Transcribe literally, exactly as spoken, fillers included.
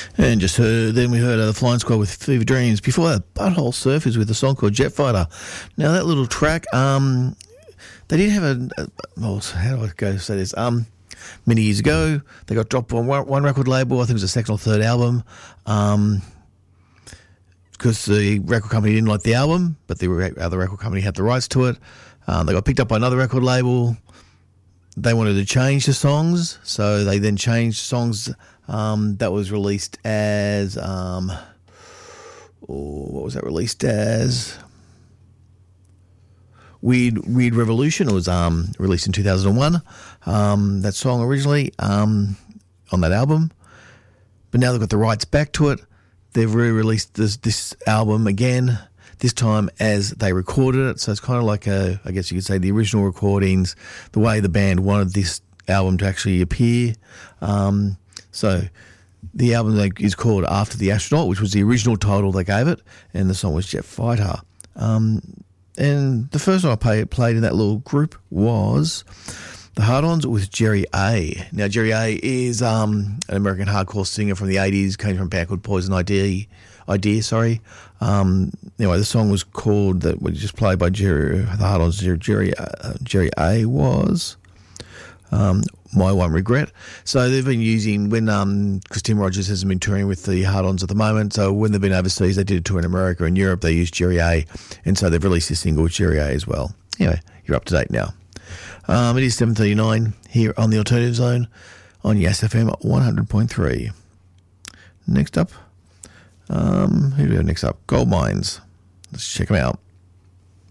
And just heard, then we heard uh, the Flying Squad with Fever Dreams. Before that, Butthole Surfers with a song called Jet Fighter. Now that little track, um, they did have a, a oh, how do I go say this? Um, many years ago, they got dropped on one, one record label. I think it was the second or third album. Um, because the record company didn't like the album, but the other record company had the rights to it. Um, they got picked up by another record label. They wanted to change the songs, so they then changed songs. Um, that was released as um, oh, what was that released as? Weird Weird Revolution. It was um, released in two thousand one. Um, that song originally um, on that album, but now they've got the rights back to it. They've re-released this this album again. This time as they recorded it, so it's kind of like a, I guess you could say, the original recordings, the way the band wanted this album to actually appear. Um, so the album is called After the Astronaut, which was the original title they gave it, and the song was Jet Fighter. Um, and the first one I play, played in that little group was The Hard-Ons with Jerry A. Now, Jerry A is um, an American hardcore singer from the eighties, came from a band called Poison Idea. Idea, sorry. Um, anyway, the song was called, that we just played by Jerry, the Hard-Ons, Jerry, uh, Jerry A was um, My One Regret. So they've been using, when, um, because Tim Rogers hasn't been touring with the Hard-Ons at the moment, so when they've been overseas, they did a tour in America and Europe, they used Jerry A, and so they've released this single with Jerry A as well. Anyway, you're up to date now. Um, it is seven thirty-nine here on the Alternative Zone on Yes F M one hundred point three. Next up, um, who do we have next up? Gold Mines. Let's check them out.